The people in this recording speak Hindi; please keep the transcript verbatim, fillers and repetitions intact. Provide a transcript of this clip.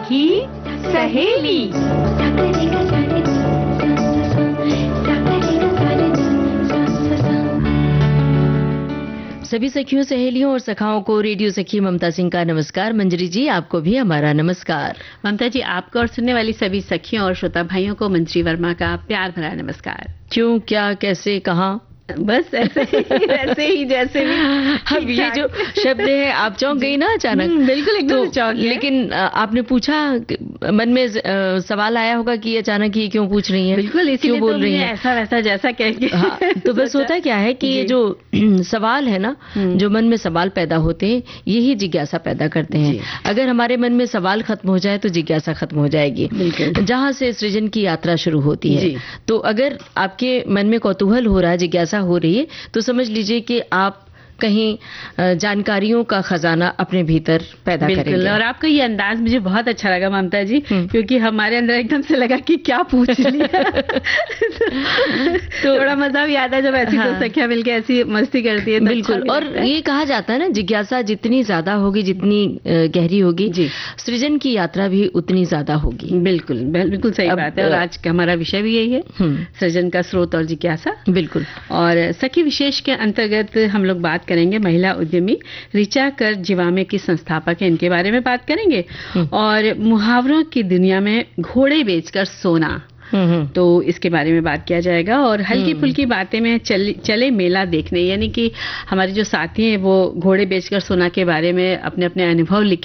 सखी सहेली। सभी सखियों, सहेलियों और सखाओं को रेडियो सखी ममता सिंह का नमस्कार। मंजरी जी, आपको भी हमारा नमस्कार। ममता जी, आपको और सुनने वाली सभी सखियों और श्रोता भाइयों को मंजरी वर्मा का प्यार भरा नमस्कार। क्यों, क्या, कैसे, कहाँ? बस ऐसे ही वैसे ही जैसे भी। अब ये जो शब्द है, आप चौंक गई ना अचानक? बिल्कुल एकदम चौंक गई। लेकिन आपने पूछा, मन में सवाल आया होगा कि अचानक ये क्यों पूछ रही हैं? बिल्कुल, इसीलिए बोल तो रही हैं ऐसा वैसा जैसा कह के। हाँ, तो बस होता क्या है कि ये जो सवाल है ना, जो मन में सवाल पैदा होते हैं, यही जिज्ञासा पैदा करते हैं। अगर हमारे मन में सवाल खत्म हो जाए तो जिज्ञासा खत्म हो जाएगी, जहाँ से सृजन की यात्रा शुरू होती है। तो अगर आपके मन में कौतूहल हो रहा है, जिज्ञासा हो रही है, तो समझ लीजिए कि आप कहीं जानकारियों का खजाना अपने भीतर पैदा करेंगे। और आपका ये अंदाज मुझे बहुत अच्छा लगा ममता जी, क्योंकि हमारे अंदर एकदम से लगा कि क्या पूछ लिया। तो थोड़ा मजा भी आता है जब ऐसी हाँ। दो सखियां मिलकर ऐसी मस्ती करती है। बिल्कुल। अच्छा और ये कहा जाता है ना, जिज्ञासा जितनी ज्यादा होगी, जितनी गहरी होगी, सृजन की यात्रा भी उतनी ज्यादा होगी। बिल्कुल बिल्कुल सही बात है। और आज का हमारा विषय भी यही है, सृजन का स्रोत और जिज्ञासा। बिल्कुल। और सखी विशेष के अंतर्गत हम लोग बात करेंगे महिला उद्यमी ऋचा कर जिवामे की संस्थापक है, इनके बारे में बात करेंगे। और मुहावरों की दुनिया में घोड़े बेचकर सोना, तो इसके बारे में बात किया जाएगा। और हल्की फुल्की बातें में चल, चले मेला देखने, यानी कि हमारे जो साथी हैं वो घोड़े बेचकर सोना के बारे में अपने अपने अनुभव लिखे